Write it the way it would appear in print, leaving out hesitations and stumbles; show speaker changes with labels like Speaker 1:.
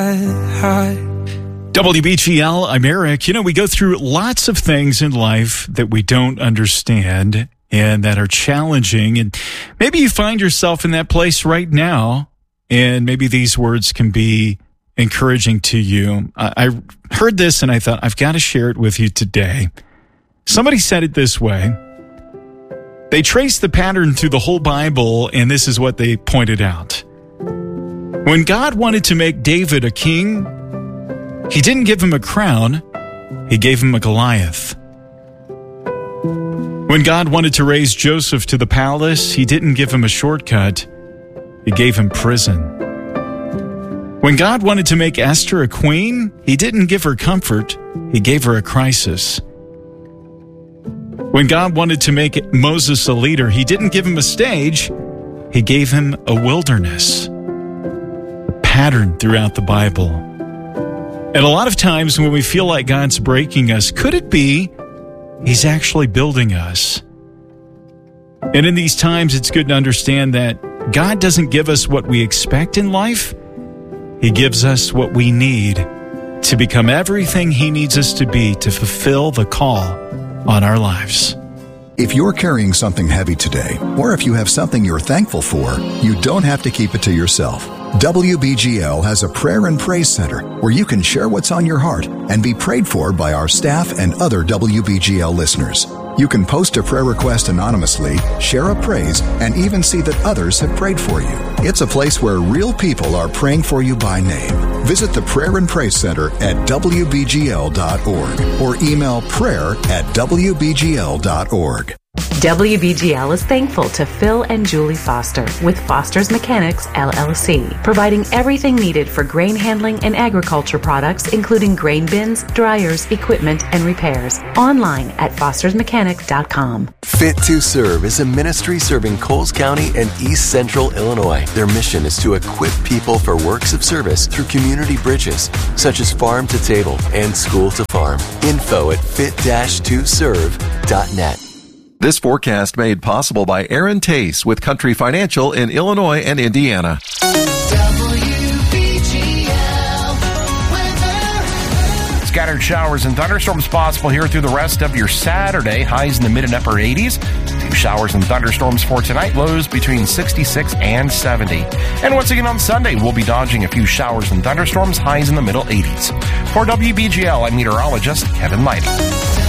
Speaker 1: WBGL, I'm Eric. We go through lots of things in life that we don't understand and that are challenging. And maybe you find yourself in that place right now, and maybe these words can be encouraging to you. I heard this and I thought, I've got to share it with you today. Somebody said it this way. They traced the pattern through the whole Bible, and this is what they pointed out. When God wanted to make David a king, he didn't give him a crown, he gave him a Goliath. When God wanted to raise Joseph to the palace, he didn't give him a shortcut, he gave him prison. When God wanted to make Esther a queen, he didn't give her comfort, he gave her a crisis. When God wanted to make Moses a leader, he didn't give him a stage, he gave him a wilderness. A pattern throughout the Bible. And a lot of times when we feel like God's breaking us, could it be he's actually building us? And in these times, it's good to understand that God doesn't give us what we expect in life. He gives us what we need to become everything he needs us to be to fulfill the call on our lives.
Speaker 2: If you're carrying something heavy today, or if you have something you're thankful for, you don't have to keep it to yourself. WBGL has a prayer and praise center where you can share what's on your heart and be prayed for by our staff and other WBGL listeners. You can post a prayer request anonymously, share a praise, and even see that others have prayed for you. It's a place where real people are praying for you by name. Visit the Prayer and Praise Center at WBGL.org or email prayer@WBGL.org.
Speaker 3: WBGL is thankful to Phil and Julie Foster with Foster's Mechanics, LLC, providing everything needed for grain handling and agriculture products, including grain bins, dryers, equipment, and repairs. Online at fostersmechanic.com.
Speaker 4: Fit to Serve is a ministry serving Coles County and East Central Illinois. Their mission is to equip people for works of service through community bridges, such as Farm to Table and School to Farm. Info at fit-to-serve.net.
Speaker 5: This forecast made possible by Aaron Tace with Country Financial in Illinois and Indiana.
Speaker 6: Scattered showers and thunderstorms possible here through the rest of your Saturday. Highs in the mid and upper 80s. A few showers and thunderstorms for tonight. Lows between 66 and 70. And once again on Sunday, we'll be dodging a few showers and thunderstorms. Highs in the middle 80s. For WBGL, I'm meteorologist Kevin Lighty.